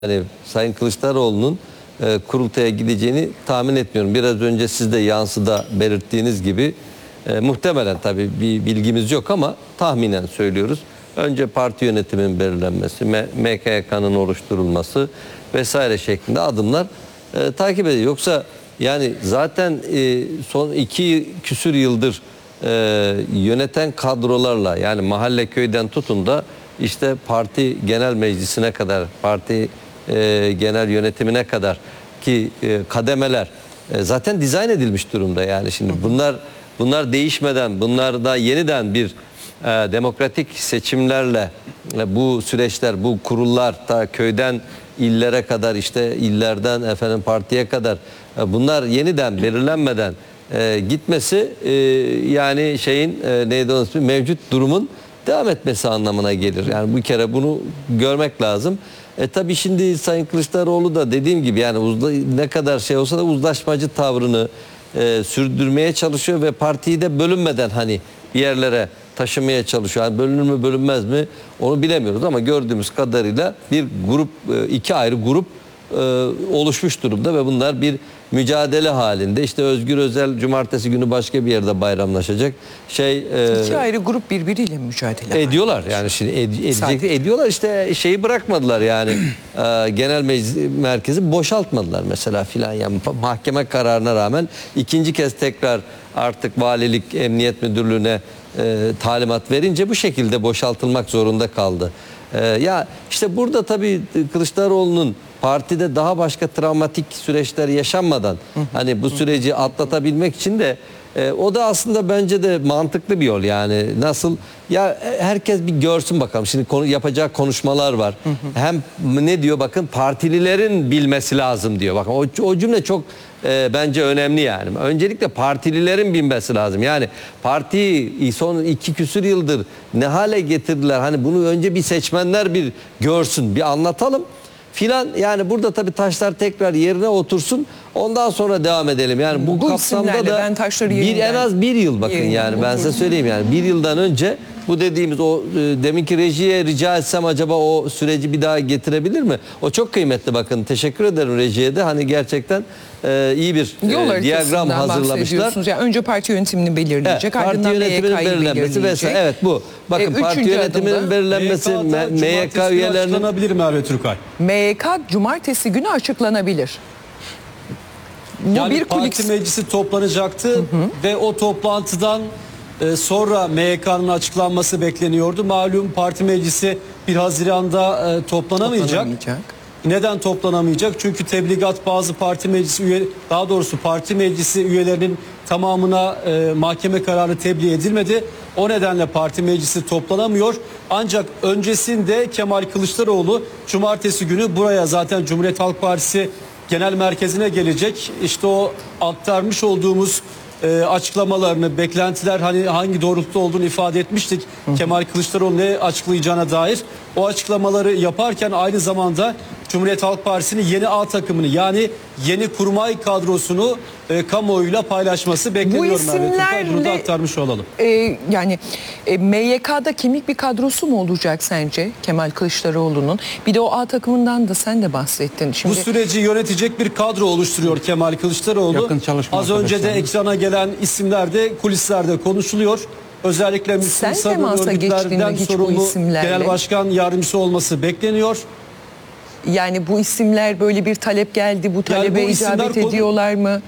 Yani Sayın Kılıçdaroğlu'nun kurultaya gideceğini tahmin etmiyorum. Biraz önce siz de yansıda belirttiğiniz gibi muhtemelen tabii bir bilgimiz yok ama tahminen söylüyoruz. Önce parti yönetiminin belirlenmesi, MKYK'nın oluşturulması vesaire şeklinde adımlar takip ediyor. Yoksa yani zaten son 2 küsür yıldır yöneten kadrolarla, yani mahalle köyden tutun da işte parti genel meclisine kadar, parti genel yönetimine kadar ki kademeler zaten dizayn edilmiş durumda. Yani şimdi bunlar değişmeden, bunlar da yeniden bir demokratik seçimlerle bu süreçler, bu kurullar ta köyden illere kadar, işte illerden efendim partiye kadar bunlar yeniden belirlenmeden gitmesi yani şeyin neydi onun ismi, mevcut durumun devam etmesi anlamına gelir. Yani bir kere bunu görmek lazım. Tabii şimdi Sayın Kılıçdaroğlu da dediğim gibi yani ne kadar şey olsa da uzlaşmacı tavrını sürdürmeye çalışıyor ve partiyi de bölünmeden hani bir yerlere taşımaya çalışıyor. Yani bölünür mü bölünmez mi onu bilemiyoruz ama gördüğümüz kadarıyla bir grup, 2 ayrı grup oluşmuş durumda ve bunlar bir mücadele halinde. İşte Özgür Özel cumartesi günü başka bir yerde bayramlaşacak. 2 ayrı grup birbiriyle mücadele ediyorlar. Yani şimdi ediyorlar, işte şeyi bırakmadılar yani genel meclis merkezi boşaltmadılar mesela filan, yani mahkeme kararına rağmen ikinci kez tekrar artık valilik emniyet müdürlüğüne talimat verince bu şekilde boşaltılmak zorunda kaldı. Ya işte burada tabii Kılıçdaroğlu'nun partide daha başka travmatik süreçler yaşanmadan hani bu süreci atlatabilmek için de o da aslında bence de mantıklı bir yol. Yani nasıl ya, herkes bir görsün bakalım. Şimdi yapacağı konuşmalar var. Hem ne diyor, bakın partililerin bilmesi lazım diyor. Bakın o cümle çok bence önemli yani. Öncelikle partililerin bilmesi lazım. Yani partiyi son 2 küsür yıldır ne hale getirdiler. Hani bunu önce bir seçmenler bir görsün, bir anlatalım filan. Yani burada tabii taşlar tekrar yerine otursun. Ondan sonra devam edelim. Yani bu kapsamda da en az 1 yıl bakın yani ben size söyleyeyim, yani 1 yıldan önce bu dediğimiz o deminki rejiye rica etsem acaba o süreci bir daha getirebilir mi? O çok kıymetli, bakın teşekkür ederim rejiye de, hani gerçekten iyi bir diyagram hazırlamışlar. Yani önce parti yönetimini belirleyecek, parti yönetiminin belirlenmesi vesaire. Evet, bu. Bakın parti yönetiminin belirlenmesi, MYK üyelerinin açıklanabilir mi Merve Türkay? MYK cumartesi günü açıklanabilir. Bu Yani bir parti meclisi toplanacaktı ve o toplantıdan sonra MYK'nın açıklanması bekleniyordu. Malum parti meclisi 1 Haziran'da toplanamayacak. Neden toplanamayacak? Çünkü tebligat bazı parti meclisi parti meclisi üyelerinin tamamına mahkeme kararı tebliğ edilmedi. O nedenle parti meclisi toplanamıyor. Ancak öncesinde Kemal Kılıçdaroğlu cumartesi günü buraya, zaten Cumhuriyet Halk Partisi genel merkezine gelecek. İşte o aktarmış olduğumuz açıklamalarını, beklentiler hani hangi doğrultuda olduğunu ifade etmiştik. Kemal Kılıçdaroğlu ne açıklayacağına dair. O açıklamaları yaparken aynı zamanda Cumhuriyet Halk Partisi'nin yeni A takımını, yani yeni kurmay kadrosunu kamuoyuyla paylaşması bekleniyor. Bu isimlerle bunu da aktarmış olalım. Yani MYK'da kemik bir kadrosu mu olacak sence Kemal Kılıçdaroğlu'nun? Bir de o A takımından da sen de bahsettin. Şimdi bu süreci yönetecek bir kadro oluşturuyor Kemal Kılıçdaroğlu. Az önce de ekrana gelen isimler de kulislerde konuşuluyor. Özellikle Müslüm Sarı'nın örgütlerden sorumlu genel başkan yardımcısı olması bekleniyor. Yani bu isimler, böyle bir talep geldi, bu talebe icabet ediyorlar mı?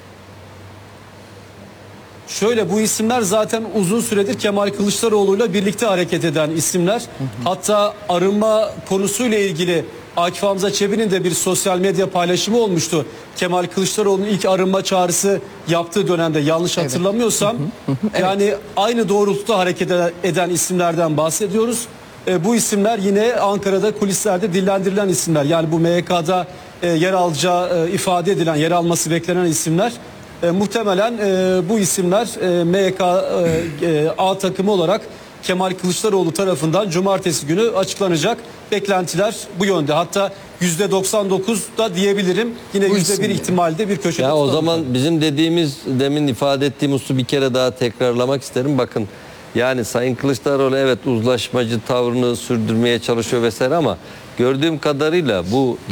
Şöyle, bu isimler zaten uzun süredir Kemal Kılıçdaroğlu'yla birlikte hareket eden isimler. Hatta arınma konusuyla ilgili Akif Hamza Çebi'nin de bir sosyal medya paylaşımı olmuştu. Kemal Kılıçdaroğlu'nun ilk arınma çağrısı yaptığı dönemde, yanlış hatırlamıyorsam. Yani aynı doğrultuda hareket eden isimlerden bahsediyoruz. Bu isimler yine Ankara'da kulislerde dillendirilen isimler. Yani bu MYK'da yer alacağı ifade edilen, yer alması beklenen isimler. Muhtemelen bu isimler MYK A takımı olarak Kemal Kılıçdaroğlu tarafından cumartesi günü açıklanacak. Beklentiler bu yönde. Hatta %99 diyebilirim. Yine %1 ihtimalde bir köşede. Ya o zaman bizim dediğimiz, demin ifade ettiğim hususu bir kere daha tekrarlamak isterim. Bakın, yani Sayın Kılıçdaroğlu evet uzlaşmacı tavrını sürdürmeye çalışıyor vesaire ama gördüğüm kadarıyla bu